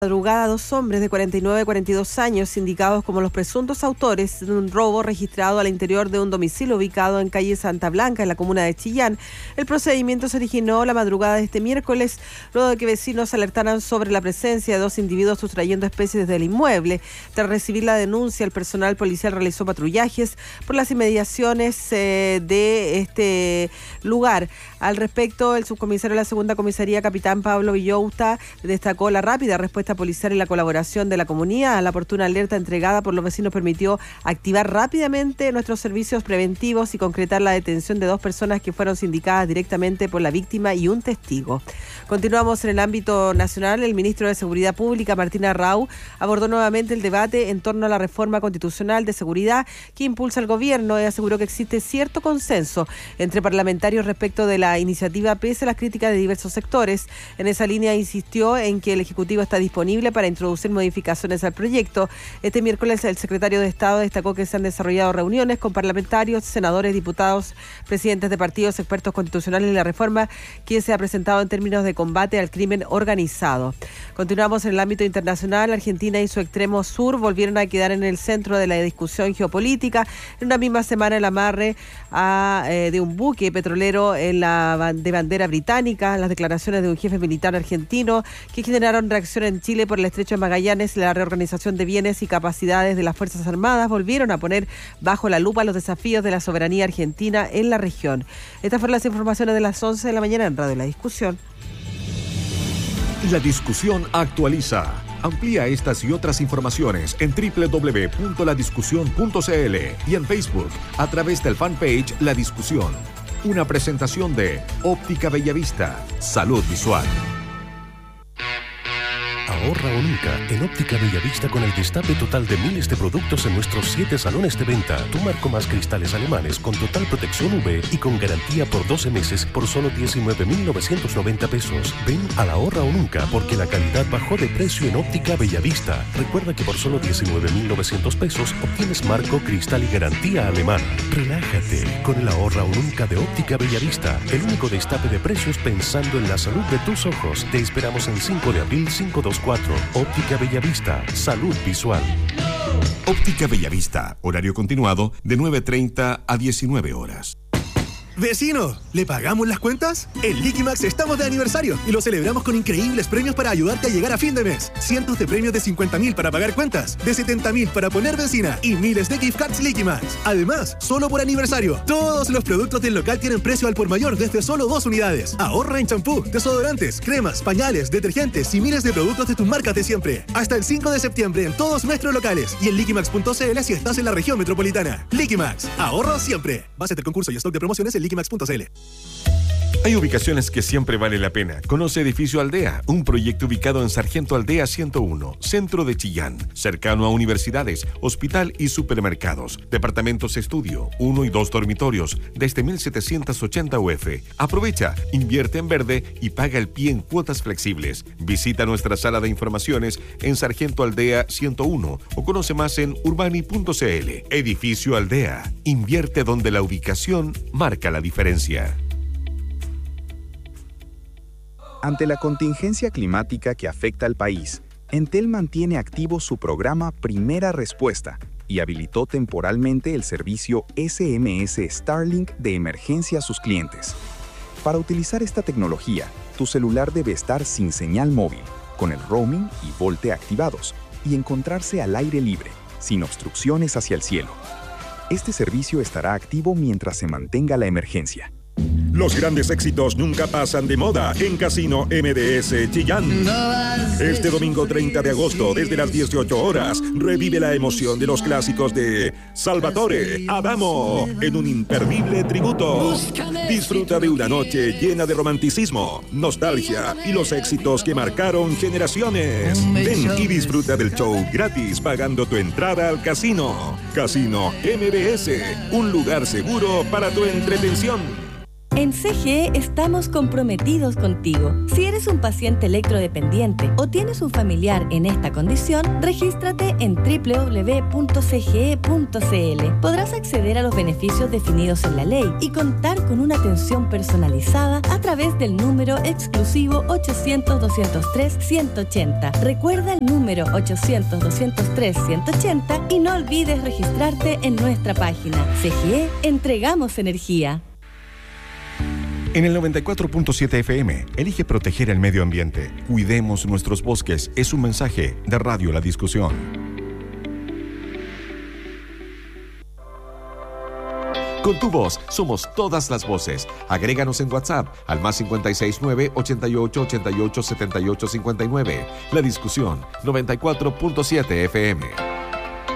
Madrugada, dos hombres de 49 y 42 años, indicados como los presuntos autores de un robo registrado al interior de un domicilio ubicado en calle Santa Blanca, en la comuna de Chillán. El procedimiento se originó la madrugada de este miércoles, luego de que vecinos alertaran sobre la presencia de dos individuos sustrayendo especies del inmueble. Tras recibir la denuncia, el personal policial realizó patrullajes por las inmediaciones de este lugar. Al respecto, el subcomisario de la segunda comisaría, capitán Pablo Villota, destacó la rápida respuesta policial y la colaboración de la comunidad. La oportuna alerta entregada por los vecinos permitió activar rápidamente nuestros servicios preventivos y concretar la detención de dos personas que fueron sindicadas directamente por la víctima y un testigo. Continuamos en el ámbito nacional. El ministro de Seguridad Pública, Martín Arrau, abordó nuevamente el debate en torno a la reforma constitucional de seguridad que impulsa el gobierno y aseguró que existe cierto consenso entre parlamentarios respecto de la iniciativa pese a las críticas de diversos sectores. En esa línea insistió en que el Ejecutivo está disponible para introducir modificaciones al proyecto. Este miércoles el secretario de Estado destacó que se han desarrollado reuniones con parlamentarios, senadores, diputados, presidentes de partidos, expertos constitucionales en la reforma que se ha presentado en términos de combate al crimen organizado. Continuamos en el ámbito internacional. Argentina y su extremo sur volvieron a quedar en el centro de la discusión geopolítica. En una misma semana el amarre de un buque petrolero de bandera británica, las declaraciones de un jefe militar argentino que generaron reacción en Chile por el estrecho de Magallanes y la reorganización de bienes y capacidades de las Fuerzas Armadas volvieron a poner bajo la lupa los desafíos de la soberanía argentina en la región. Estas fueron las informaciones de las 11 de la mañana en Radio La Discusión. La Discusión actualiza. Amplía estas y otras informaciones en www.ladiscusión.cl y en Facebook a través del fanpage La Discusión. Una presentación de Óptica Bellavista. Salud visual. Ahorra o nunca en Óptica Bellavista con el destape total de miles de productos en nuestros 7 salones de venta. Tu marco más cristales alemanes con total protección UV y con garantía por 12 meses por solo 19.990 pesos. Ven al Ahorra o nunca porque la calidad bajó de precio en Óptica Bellavista. Recuerda que por solo 19.900 pesos obtienes marco, cristal y garantía alemana. Relájate con el Ahorra o nunca de Óptica Bellavista. El único destape de precios pensando en la salud de tus ojos. Te esperamos en 5 de abril 524. Óptica Bellavista, salud visual. Óptica Bellavista, horario continuado de 9:30 a 19 horas. ¡Vecino! ¿Le pagamos las cuentas? En Liquimax estamos de aniversario y lo celebramos con increíbles premios para ayudarte a llegar a fin de mes. Cientos de premios de 50.000 para pagar cuentas, de 70.000 para poner benzina y miles de gift cards Liquimax. Además, solo por aniversario, todos los productos del local tienen precio al por mayor desde solo 2 unidades. Ahorra en champú, desodorantes, cremas, pañales, detergentes y miles de productos de tus marcas de siempre. Hasta el 5 de septiembre en todos nuestros locales y en liquimax.cl si estás en la región metropolitana. Liquimax, ahorro siempre. Base del concurso y stock de promociones en liquimax.cl. Hay ubicaciones que siempre vale la pena. Conoce Edificio Aldea, un proyecto ubicado en Sargento Aldea 101, centro de Chillán, cercano a universidades, hospital y supermercados. Departamentos estudio, 1 y 2 dormitorios, desde 1.780 UF. Aprovecha, invierte en verde y paga el pie en cuotas flexibles. Visita nuestra sala de informaciones en Sargento Aldea 101 o conoce más en urbani.cl. Edificio Aldea, invierte donde la ubicación marca la diferencia. Ante la contingencia climática que afecta al país, Entel mantiene activo su programa Primera Respuesta y habilitó temporalmente el servicio SMS Starlink de emergencia a sus clientes. Para utilizar esta tecnología, tu celular debe estar sin señal móvil, con el roaming y VoLTE activados, y encontrarse al aire libre, sin obstrucciones hacia el cielo. Este servicio estará activo mientras se mantenga la emergencia. Los grandes éxitos nunca pasan de moda en Casino MDS Chillán. Este domingo 30 de agosto, desde las 18 horas, revive la emoción de los clásicos de Salvatore, Adamo, en un imperdible tributo. Disfruta de una noche llena de romanticismo, nostalgia y los éxitos que marcaron generaciones. Ven y disfruta del show gratis pagando tu entrada al casino. Casino MDS, un lugar seguro para tu entretención. En CGE estamos comprometidos contigo. Si eres un paciente electrodependiente o tienes un familiar en esta condición, regístrate en www.cge.cl. Podrás acceder a los beneficios definidos en la ley y contar con una atención personalizada a través del número exclusivo 800-203-180. Recuerda el número 800-203-180 y no olvides registrarte en nuestra página. CGE, entregamos energía. En el 94.7 FM, elige proteger el medio ambiente. Cuidemos nuestros bosques. Es un mensaje de Radio La Discusión. Con tu voz, somos todas las voces. Agréganos en WhatsApp al +569 88 88 78 59. La Discusión, 94.7 FM.